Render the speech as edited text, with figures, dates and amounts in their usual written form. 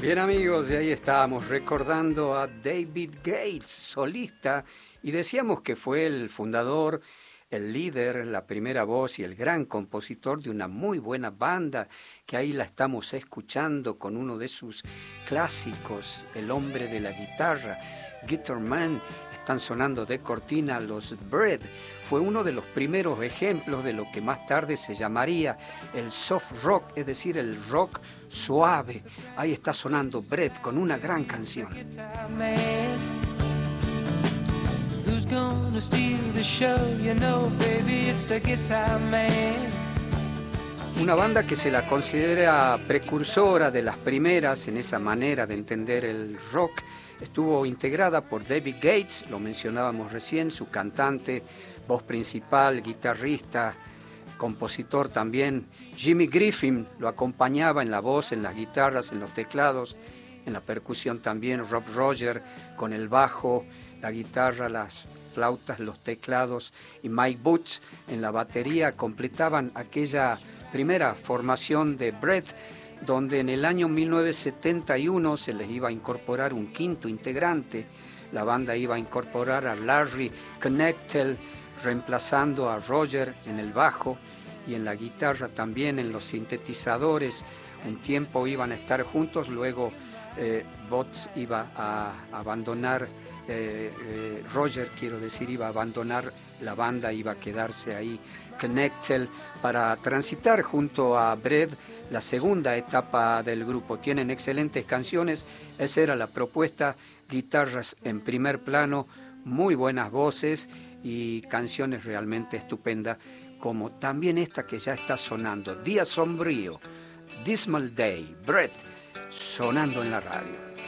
Bien amigos, y ahí estábamos recordando a David Gates, solista, y decíamos que fue el fundador, el líder, la primera voz y el gran compositor de una muy buena banda, que ahí la estamos escuchando con uno de sus clásicos, El hombre de la guitarra, Guitar Man. Están sonando de cortina los Bread. Fue uno de los primeros ejemplos de lo que más tarde se llamaría el soft rock, es decir, el rock suave. Ahí está sonando Bread con una gran canción. Who's gonna steal the show? You know, baby, it's the Guitar Man. Una banda que se la considera precursora de las primeras en esa manera de entender el rock. Estuvo integrada por David Gates, lo mencionábamos recién, su cantante, voz principal, guitarrista, compositor también. Jimmy Griffin lo acompañaba en la voz, en las guitarras, en los teclados, en la percusión también. Rob Roger con el bajo, la guitarra, las flautas, los teclados, y Mike Boots en la batería completaban aquella primera formación de Bread, donde en el año 1971 se les iba a incorporar un quinto integrante. La banda iba a incorporar a Larry Knechtel, reemplazando a Roger en el bajo y en la guitarra, también en los sintetizadores. Un tiempo iban a estar juntos, luego Botts iba a abandonar, Roger quiero decir, iba a abandonar la banda, iba a quedarse ahí Knechtel para transitar junto a Bread la segunda etapa del grupo. Tienen excelentes canciones, esa era la propuesta, guitarras en primer plano, muy buenas voces y canciones realmente estupendas, como también esta que ya está sonando, Día Sombrío, Dismal Day, Breath, sonando en la radio.